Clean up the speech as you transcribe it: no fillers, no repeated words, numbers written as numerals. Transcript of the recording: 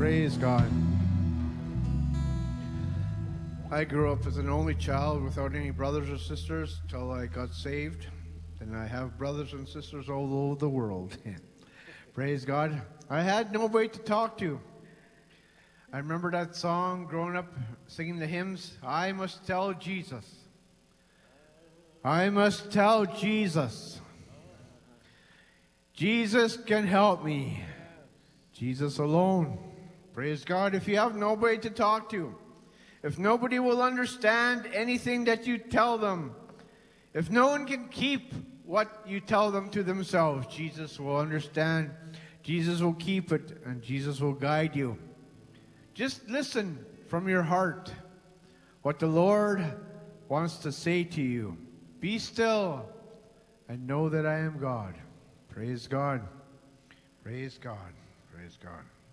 Praise God. I grew up as an only child without any brothers or sisters till I got saved. And I have brothers and sisters all over the world. Praise God. I had nobody to talk to. I remember that song growing up, singing the hymns, I must tell Jesus. I must tell Jesus. Jesus can help me. Jesus alone. Praise God. If you have nobody to talk to, if nobody will understand anything that you tell them, if no one can keep what you tell them to themselves, Jesus will understand. Jesus will keep it, and Jesus will guide you. Just listen from your heart what the Lord wants to say to you. Be still and know that I am God. Praise God. Praise God. Praise God.